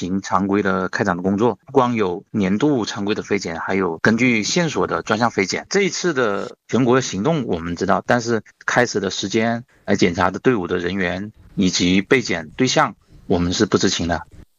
行常规的开展的工作，不光有年度常规的飞检，还有根据线索的专项飞检。这一次的全国的行动我们知道，但是开始的时间、来检查的队伍的人员以及被检对象，我们是不知情的。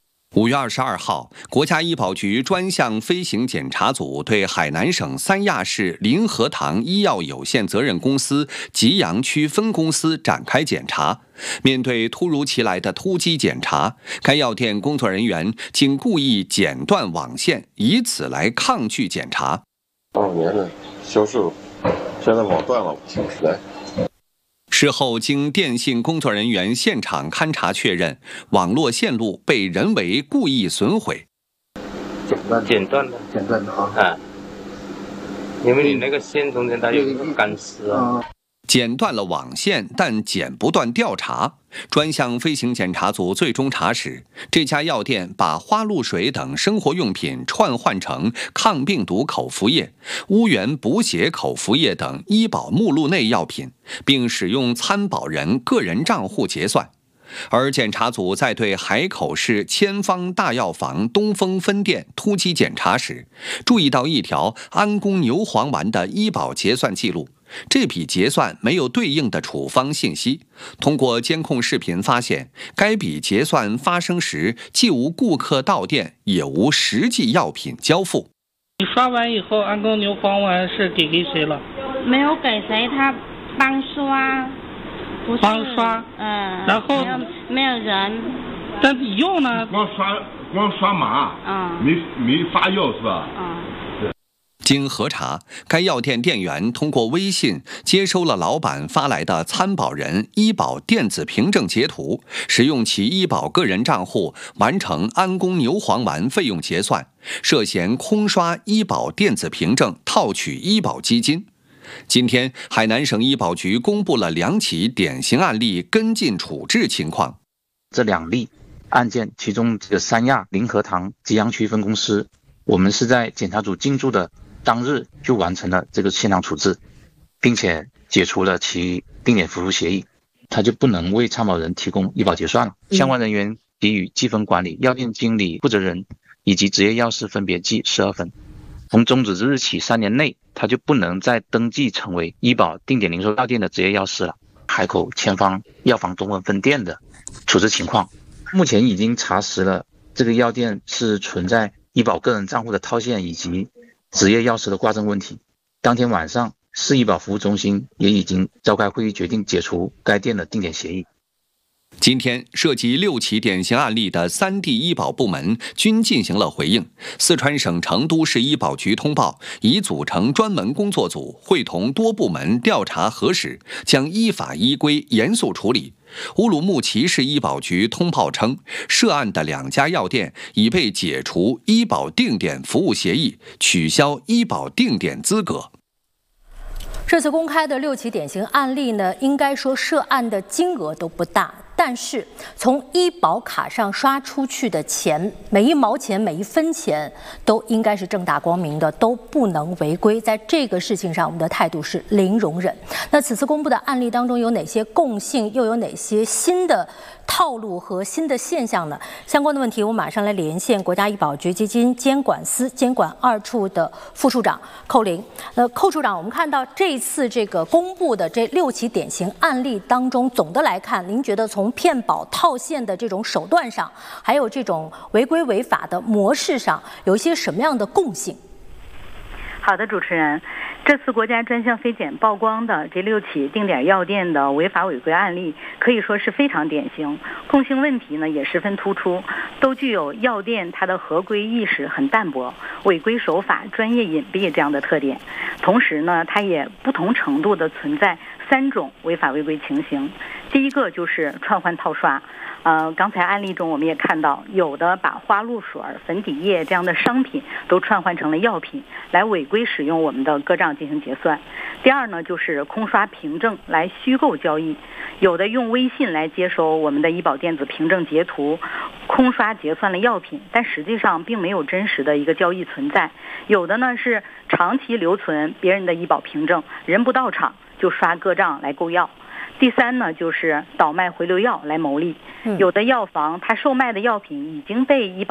5月22号，国家医保局专项飞行检查组对海南省三亚市林和堂医药有限责任公司吉阳区分公司展开检查。面对突如其来的突击检查，该药店工作人员竟故意剪断网线，以此来抗拒检查。 2年的销售，现在网断了，起不起来。 事后，经电信工作人员现场勘查确认，网络线路被人为故意损毁。 剪断的啊，因为你那个线中间它有一个钢丝啊。 剪断了网线，但剪不断调查。专项飞行检查组最终查实，这家药店把花露水等生活用品串换成抗病毒口服液、乌源补血口服液等医保目录内药品，并使用参保人个人账户结算。而检查组在对海口市千方大药房东风分店突击检查时，注意到一条安宫牛黄丸的医保结算记录。这笔结算没有对应的处方信息。通过监控视频发现，该笔结算发生时既无顾客到店，也无实际药品交付。 你刷完以后，安宫牛黄丸是给谁了？ 没有给谁，他帮刷，不是帮刷。然后没有人。 但你用呢？ 光刷码，没发药是吧？ 经核查，该药店店员通过微信接收了老板发来的参保人医保电子凭证截图，使用其医保个人账户完成安宫牛黄丸费用结算，涉嫌空刷医保电子凭证套取医保基金。今天，海南省医保局公布了2起典型案例跟进处置情况。 这2例案件，其中这个三亚林和堂吉阳区分公司，我们是在检查组进驻的当日就完成了这个现场处置，并且解除了其定点服务协议，他就不能为参保人提供医保结算了。相关人员给予记分管理、药店经理、负责人以及执业药师分别记12分。从终止之日起3年内，他就不能再登记成为医保定点零售药店的执业药师了。海口千方药房东风分店的处置情况，目前已经查实了这个药店是存在医保个人账户的套现以及执业药师的挂证问题。当天晚上，市医保服务中心也已经召开会议，决定解除该店的定点协议。 今天，涉及6起典型案例的3地医保部门均进行了回应。四川省成都市医保局通报，已组成专门工作组，会同多部门调查核实，将依法依规严肃处理。乌鲁木齐市医保局通报称，涉案的2家药店已被解除医保定点服务协议，取消医保定点资格。 这次公开的6起典型案例呢，应该说涉案的金额都不大，但是从医保卡上刷出去的钱，每1毛钱、每1分钱，都应该是正大光明的，都不能违规。在这个事情上，我们的态度是零容忍。那此次公布的案例当中有哪些共性，又有哪些新的套路和新的现象呢？相关的问题，我马上来连线国家医保局基金监管司监管2处的副处长寇林。寇处长，我们看到这一次这个公布的这6起典型案例当中，总的来看，您觉得从骗保套现的这种手段上，还有这种违规违法的模式上，有一些什么样的共性？ 好的，主持人，这次国家专项飞检曝光的这6起定点药店的违法违规案例，可以说是非常典型，共性问题呢也十分突出，都具有药店它的合规意识很淡薄、违规手法专业隐蔽这样的特点。同时呢，它也不同程度的存在3种违法违规情形。第一个就是串换套刷。刚才案例中我们也看到，有的把花露水、粉底液这样的商品都串换成了药品，来违规使用我们的个账进行结算。第二呢，就是空刷凭证来虚构交易，有的用微信来接收我们的医保电子凭证截图，空刷结算了药品，但实际上并没有真实的一个交易存在。有的呢是长期留存别人的医保凭证，人不到场就刷个账来购药。第三呢，就是倒卖回流药来牟利。有的药房它售卖的药品已经被医保